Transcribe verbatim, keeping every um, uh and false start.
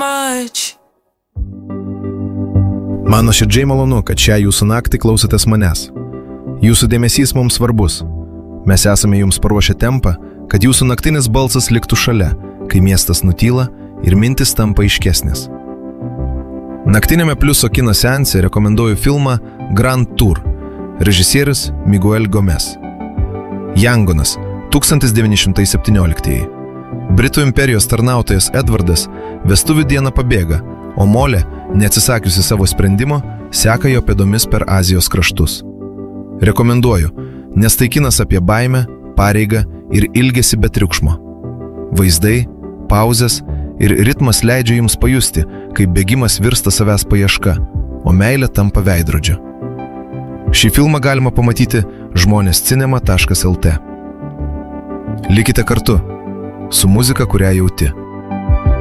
much. Man nuoširdžiai malonu, kad šią jūsų naktį klausotės manęs. Jūsų dėmesys mums svarbus. Mes esame jums paruošę tempą, kad jūsų naktinis balsas liktų šalia, kai miestas nutyla ir mintis tampa aiškesnės. Naktinėme Pliuso kino seanse rekomenduoju filmą Grand Tour, režisierius Miguel Gomez. Yangonas, tūkstantis devyni šimtai septynioliktieji. Britų imperijos tarnautojas Edvardas vestuvių dieną pabėga, o Molė, neatsisakiusi savo sprendimo, seka jo pėdomis per Azijos kraštus. Rekomenduoju, nes tai kinas apie baimę, pareigą ir ilgesį be triukšmo. Vaizdai, pauzės ir ritmas leidžia jums pajusti, kaip bėgimas virsta savęs paieška, o meilė tampa veidrodžiu. Šį filmą galima pamatyti žmonės cinema taškas el tė. Likite kartu su muzika, kurią jauti.